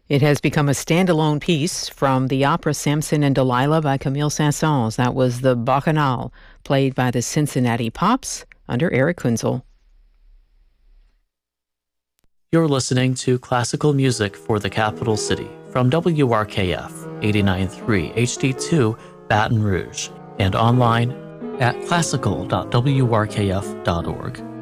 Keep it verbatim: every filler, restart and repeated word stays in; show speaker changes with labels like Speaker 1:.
Speaker 1: It has become a standalone piece from the opera Samson and Delilah by Camille Saint-Saëns. That was the Bacchanal, played by the Cincinnati Pops under Eric Kunzel.
Speaker 2: You're listening to classical music for the capital city from W R K F eighty-nine point three H D two Baton Rouge and online at classical dot w r k f dot org.